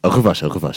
Hou gewas.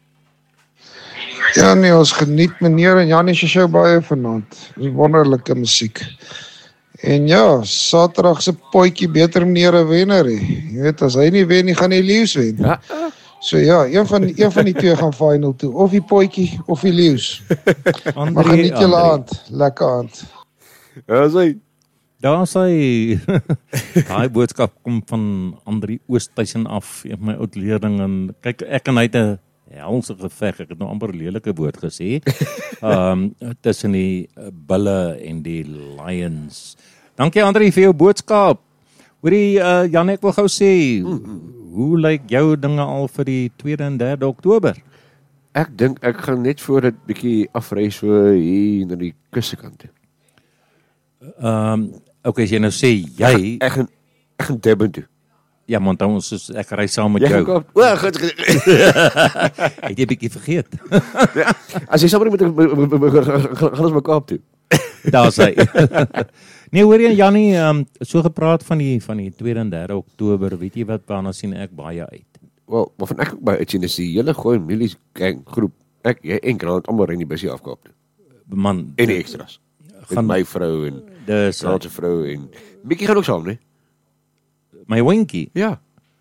Ja nee, ons geniet meneer en Janie se show baie vanaand. Dis wonderlike musiek. En ja, Saterdag se potjie beter meneer 'n wenner hè. Jy weet as hy nie wen nie, gaan hy Leeu's wen. Ja. So ja, een van die twee gaan final toe, of die potjie of die Leeu's. Maar geniet julle aand, lekker aand. Ja, sê. Daar sê daai boodskap kom van Andri Oosthuizen af, een van my oud leerling en kyk ek en hy het 'n helse geveg, ek het nou amper 'n lelike woord gesê. Tussen die bulle en die lions. Dankie Andri vir jou boodskap. Hoorie Jan, ek wil gou sê, hoe lyk jou dinge al vir die 2de en 3de Oktober? Ek dink ek gaan net voor dit bietjie afry so hier na die kussekant toe. Okay, as jy nou sê jy Ek gaan Durban toe. ja, want dan ons ek ry saam met Jy jou. gaan Kaap. O, goed. Het jy bietjie vergeet? As jy sommer met gaan ons maar Kaap toe. Daar sê. Nee, hoor jy Jannie, so gepraat van die 2de en 3de Oktober, weet jy wat waarna sien ek baie uit? Wel, maar van ek ook baie uitsien is die hele gooi milies gang groep. Ek jy en Grant almal ry in die busie af Kaap toe. Man, En die extras. Gaan my vrou en dis Grant se vrou en Mikkie gaan ook saam, nee? my winkie. Ja.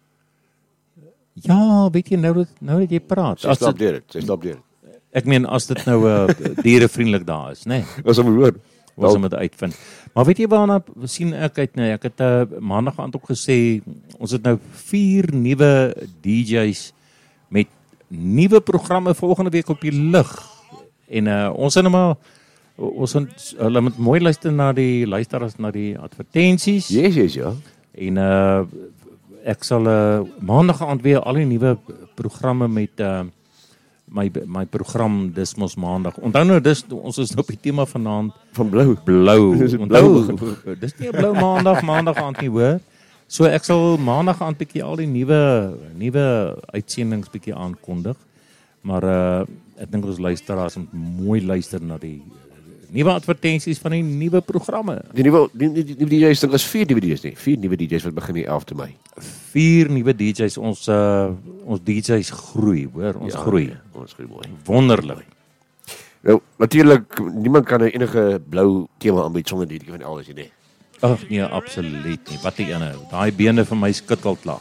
Ja, weet jy nou dat jy praat. Sy stap deur dit. Ek meen as dit nou dierevriendelik daar is, né? Ons moet hoor. Ons moet uitvind. Maar weet jy waarna sien ek uit nou? Ek het maandag aand ook gesê ons het nou 4 nuwe DJ's met nuwe programme volgende week op die lug. En ons het nou maar hulle moet mooi luister na die luisteraars na die advertensies. Yes, ja. En ek sal maandag aand weer al die nuwe programme met my program dis mos maandag. Onthou nou ons is nou op die tema vanaand van blou. Onthou, dis nie 'n blou maandag aand nie hoor. So ek sal maandag aand bietjie al die nuwe uitsendings bietjie aankondig. Maar ek dink ons luisteraars moet mooi luister na die nuwe advertensies van die nuwe programme. Die nuwe DJ's dink is 4 nuwe DJ's nie. 4 nuwe DJ's wat begin die 11de Mei. 4 nuwe DJ's, ons DJ's groei, hoor, ons groei. Ja, ons groei mooi. Wonderlik. Nou, natuurlik niemand kan 'n enige blou tema aanbied sonder die van Elvis nie. Ag nee, absoluut nie. Wat 'n ene. Daai bene vir my skittel klaar.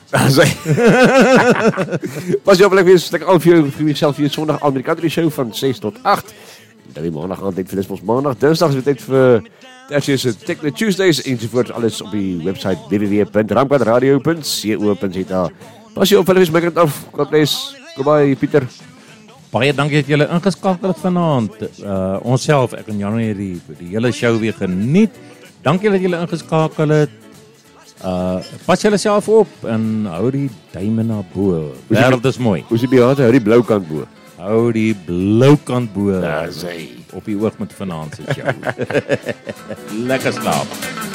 Pas jy op lekker stuk al vir jouself hier Sondag aand met die country show van 6 tot 8. Dan die maandag aand vir ons maandag, dinsdag is dit tyd vir Tertius Techno Tuesdays ensovoorts alles op die webwerf www.ramkwadradio.co.za. Pas jy op vir my kant af. God bless. Goodbye Pieter. Baie dankie dat julle ingeskakel het vanaand. Onsself, ek en Janie die hele show weer geniet. Dankie dat julle ingeskakel het. Pas julle self op en hou die duime na bo. Wêreld is mooi. Hoe is die beate? Hou die blou kant bo. Hou die blou kant bo. Daar sê op die oog met vanaand se show. Lekker slaap.